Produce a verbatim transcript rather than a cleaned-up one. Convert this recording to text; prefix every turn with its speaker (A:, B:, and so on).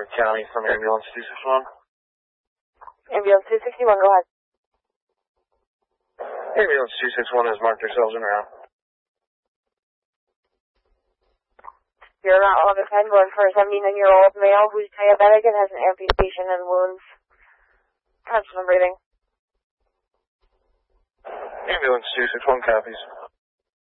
A: Howard County from Ambulance two sixty-one.
B: Ambulance two sixty-one, go ahead.
A: Ambulance two sixty-one has marked yourselves in route.
B: You're not on the ten going for a seventy-nine-year-old male who's diabetic and has an amputation and wounds. Constant breathing.
A: Ambulance two sixty-one copies.